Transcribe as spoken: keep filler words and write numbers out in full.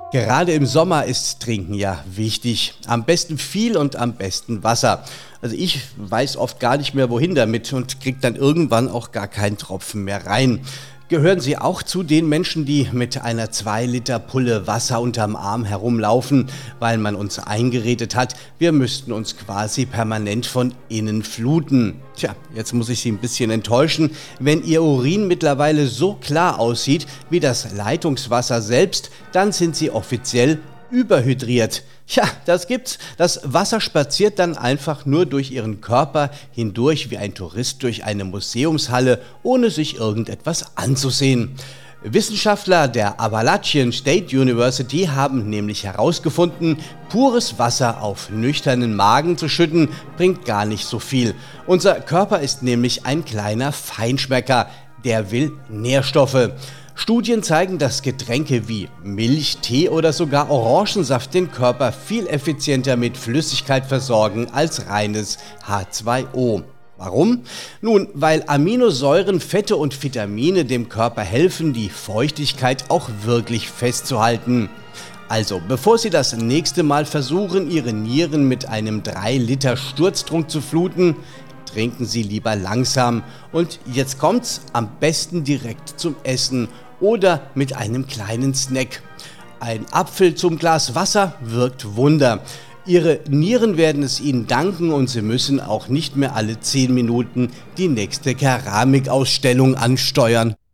Gerade im Sommer ist Trinken ja wichtig. Am besten viel und am besten Wasser. Also ich weiß oft gar nicht mehr wohin damit und krieg dann irgendwann auch gar keinen Tropfen mehr rein. Gehören Sie auch zu den Menschen, die mit einer zwei Liter Pulle Wasser unterm Arm herumlaufen, weil man uns eingeredet hat, wir müssten uns quasi permanent von innen fluten? Tja, jetzt muss ich Sie ein bisschen enttäuschen. Wenn Ihr Urin mittlerweile so klar aussieht wie das Leitungswasser selbst, dann sind Sie offiziell überhydriert. Ja, das gibt's. Das Wasser spaziert dann einfach nur durch Ihren Körper hindurch wie ein Tourist durch eine Museumshalle, ohne sich irgendetwas anzusehen. Wissenschaftler der Appalachian State University haben nämlich herausgefunden, pures Wasser auf nüchternen Magen zu schütten, bringt gar nicht so viel. Unser Körper ist nämlich ein kleiner Feinschmecker, der will Nährstoffe. Studien zeigen, dass Getränke wie Milch, Tee oder sogar Orangensaft den Körper viel effizienter mit Flüssigkeit versorgen als reines H zwei O. Warum? Nun, weil Aminosäuren, Fette und Vitamine dem Körper helfen, die Feuchtigkeit auch wirklich festzuhalten. Also, bevor Sie das nächste Mal versuchen, Ihre Nieren mit einem drei Liter Sturztrunk zu fluten, trinken Sie lieber langsam. Und jetzt kommt's, am besten direkt zum Essen oder mit einem kleinen Snack. Ein Apfel zum Glas Wasser wirkt Wunder. Ihre Nieren werden es Ihnen danken und Sie müssen auch nicht mehr alle zehn Minuten die nächste Keramikausstellung ansteuern.